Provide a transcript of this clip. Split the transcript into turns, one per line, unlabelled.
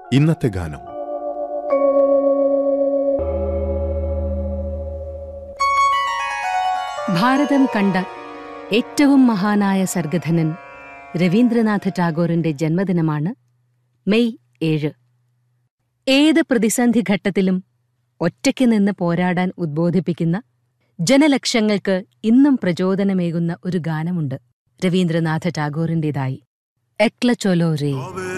ഇന്നത്തെ ഗാനം.
ഭാരതം കണ്ട ഏറ്റവും മഹാനായ സർഗധനൻ രവീന്ദ്രനാഥ ടാഗോറിന്റെ ജന്മദിനമാണ് മെയ് 7. ഏത് പ്രതിസന്ധി ഘട്ടത്തിലും ഒറ്റയ്ക്ക് നിന്ന് പോരാടാൻ ഉദ്ബോധിപ്പിക്കുന്ന, ജനലക്ഷങ്ങൾക്ക് ഇന്നും പ്രചോദനമേകുന്ന ഒരു ഗാനമുണ്ട് രവീന്ദ്രനാഥ ടാഗോറിന്റേതായി. എക്ല ചൊലോ രേ.